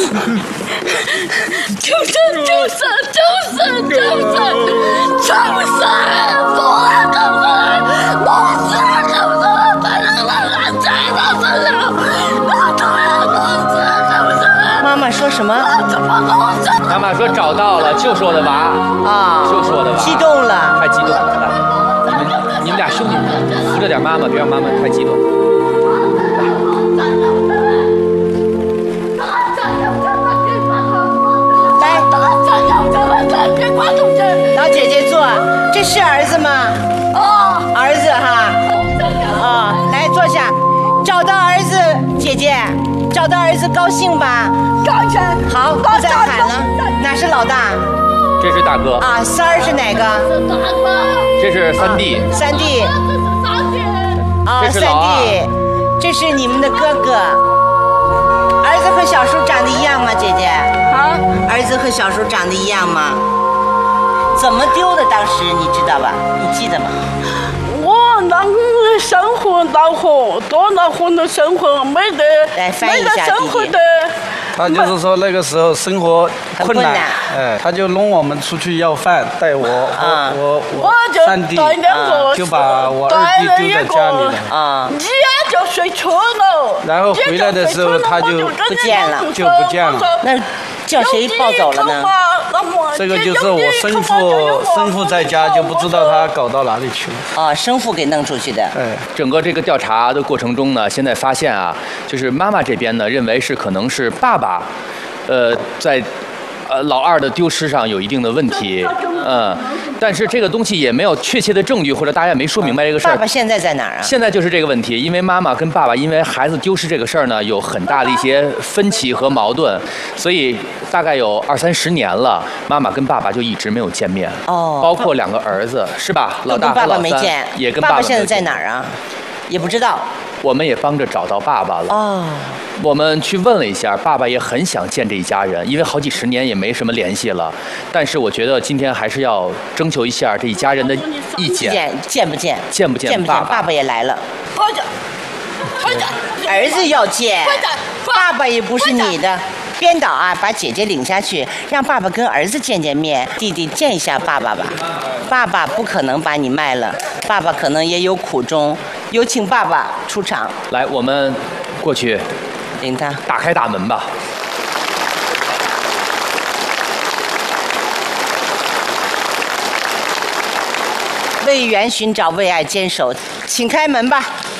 妈妈说什么？ 妈妈说找到了，就是我的娃啊，就是我的娃。 激动了， 太激动了！来，你们俩兄弟扶着点妈妈，别让妈妈太激动。 老姐姐坐，这是儿子吗？儿子哈。来坐下。找到儿子，姐姐，找到儿子高兴吧？高兴。好，不再喊了。哪是老大？ 这是大哥啊。三儿是哪个？ 这是三弟。 三弟。 这是老二。 三弟，这是你们的哥哥。儿子和小叔长得一样吗，姐姐？啊？儿子和小叔长得一样吗？怎么丢的？当时你知道吧？你记得吗？ 我那生活恼火，多恼火的生活，没得生活的。 他就是说那个时候生活困难，他就弄我们出去要饭，带我三弟，就把我二弟丢在家里了。 一眼就睡着了。 然后回来的时候他就不见了。 那叫谁抱走了呢？ 这个就是我生父在家，就不知道他搞到哪里去了。 生父给弄出去的。 整个这个调查的过程中呢，现在发现啊，就是妈妈这边呢认为是可能是爸爸，在老二的丢失上有一定的问题，但是这个东西也没有确切的证据，或者大家也没说明白这个事儿。 爸爸现在在哪儿啊？ 现在就是这个问题，因为妈妈跟爸爸因为孩子丢失这个事儿呢，有很大的一些分歧和矛盾，所以大概有20-30年了，妈妈跟爸爸就一直没有见面。包括两个儿子，是吧？老大和老三爸爸没见， 也跟爸爸现在在哪儿啊？也不知道。 我们也帮着找到爸爸了。我们去问了一下，爸爸也很想见这一家人，因为好几十年也没什么联系了。但是我觉得今天还是要征求一下这一家人的意见， 见不见？ 见不见爸爸？ 爸爸也来了。儿子要见，爸爸也不是你的。编导啊，把姐姐领下去，让爸爸跟儿子见见面，弟弟见一下爸爸吧。爸爸不可能把你卖了，爸爸可能也有苦衷。有请爸爸出场。 来，我们过去领他打开大门吧。 为缘寻找，为爱坚守，请开门吧。